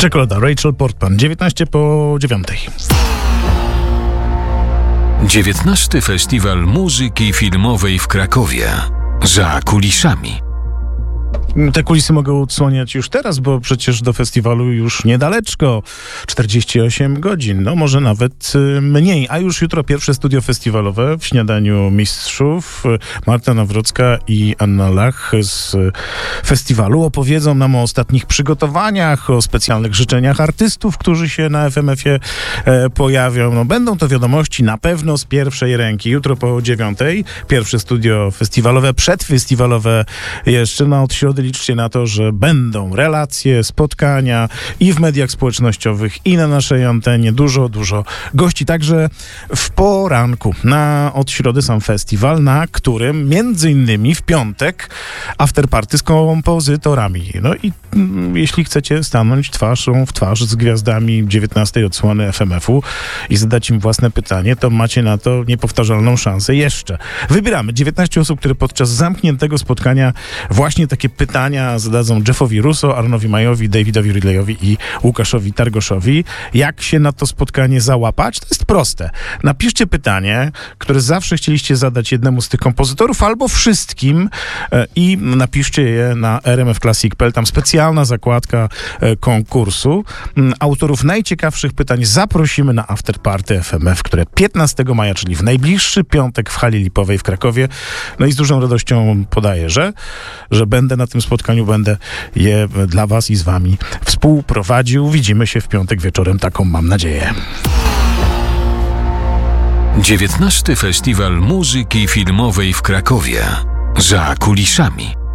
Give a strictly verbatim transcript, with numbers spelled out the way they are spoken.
Czekolada, Rachel Portman, dziewiętnaście po dziewiątej. dziewiętnasty Festiwal Muzyki Filmowej w Krakowie. Za kulisami. Te kulisy mogą odsłaniać już teraz, bo przecież do festiwalu już niedaleczko, czterdzieści osiem godzin, no może nawet y, mniej. A już jutro pierwsze studio festiwalowe w Śniadaniu Mistrzów. Marta Nawrocka i Anna Lach z festiwalu opowiedzą nam o ostatnich przygotowaniach, o specjalnych życzeniach artystów, którzy się na F M F-ie e, pojawią. No, będą to wiadomości na pewno z pierwszej ręki. Jutro po dziewiątej pierwsze studio festiwalowe, przedfestiwalowe jeszcze, no od środy liczcie na to, że będą relacje, spotkania i w mediach społecznościowych, i na naszej antenie. Dużo, dużo gości. Także w poranku na od środy sam festiwal, na którym między innymi w piątek afterparty z kompozytorami. No i mm, jeśli chcecie stanąć twarzą w twarz z gwiazdami dziewiętnastej odsłony F M F-u i zadać im własne pytanie, to macie na to niepowtarzalną szansę jeszcze. Wybieramy dziewiętnaście osób, które podczas zamkniętego spotkania właśnie takie pytania zadadzą Jeffowi Russo, Aaronowi Mayowi, Davidowi Ridleyowi i Łukaszowi Targoszowi. Jak się na to spotkanie załapać? To jest proste. Napiszcie pytanie, które zawsze chcieliście zadać jednemu z tych kompozytorów albo wszystkim e, i napiszcie je na r m f classic kropka p l. Tam specjalna zakładka e, konkursu. M, autorów najciekawszych pytań zaprosimy na afterparty F M F, które piętnastego maja, czyli w najbliższy piątek w hali Lipowej w Krakowie. No i z dużą radością podaję, że, że będę na tym spotkaniu, będę je dla was i z wami współprowadził. Widzimy się w piątek wieczorem, taką mam nadzieję. dziewiętnasty Festiwal Muzyki Filmowej w Krakowie. Za kulisami.